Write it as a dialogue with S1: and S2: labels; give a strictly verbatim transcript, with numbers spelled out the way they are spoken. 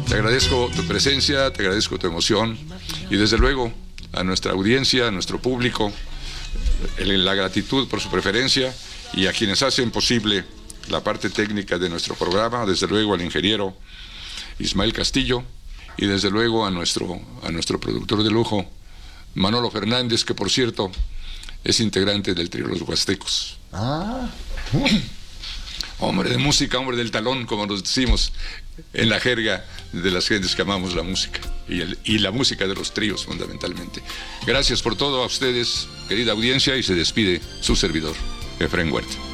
S1: Te agradezco tu presencia, te agradezco tu emoción y desde luego a nuestra audiencia, a nuestro público, la gratitud por su preferencia y a quienes hacen posible la parte técnica de nuestro programa, desde luego al ingeniero Ismael Castillo y desde luego a nuestro, a nuestro productor de lujo, Manolo Fernández, que por cierto es integrante del trío Los Huastecos.
S2: Ah.
S1: Hombre de música, hombre del talón, como nos decimos en la jerga de las gentes que amamos la música y, el, y la música de los tríos fundamentalmente. Gracias por todo a ustedes, querida audiencia, y se despide su servidor, Efraín Huerta.